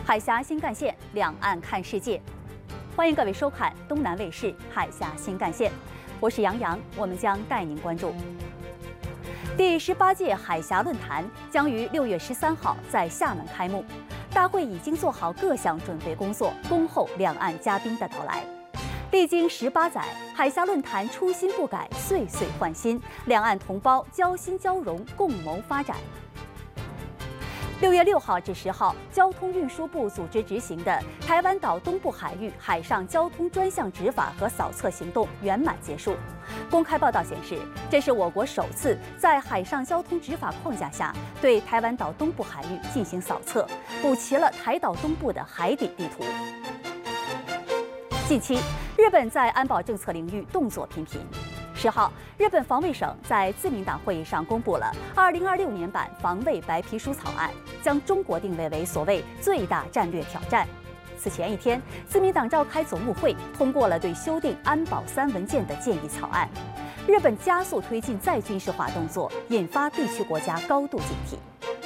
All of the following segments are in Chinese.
海峡新干线，两岸看世界。欢迎各位收看东南卫视《海峡新干线》，我是杨洋，我们将带您关注。第18届海峡论坛将于6月13号在厦门开幕，大会已经做好各项准备工作，恭候两岸嘉宾的到来。历经18载，海峡论坛初心不改，岁岁换新，两岸同胞交心交融，共谋发展。6月6号至10号，交通运输部组织执行的台湾岛东部海域海上交通专项执法和扫测行动圆满结束。公开报道显示，这是我国首次在海上交通执法框架下对台湾岛东部海域进行扫测，补齐了台岛东部的海底地图。近期，日本在安保政策领域动作频频。10号，日本防卫省在自民党会议上公布了2026年版防卫白皮书草案，将中国定位为所谓最大战略挑战。此前一天，自民党召开总务会，通过了对修订安保3文件的建议草案。日本加速推进再军事化动作，引发地区国家高度警惕。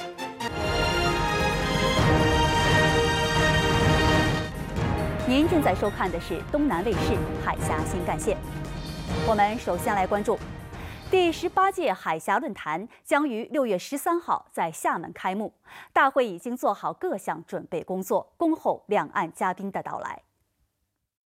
您正在收看的是东南卫视《海峡新干线》。我们首先来关注，第18届海峡论坛将于6月13号在厦门开幕，大会已经做好各项准备工作，恭候两岸嘉宾的到来。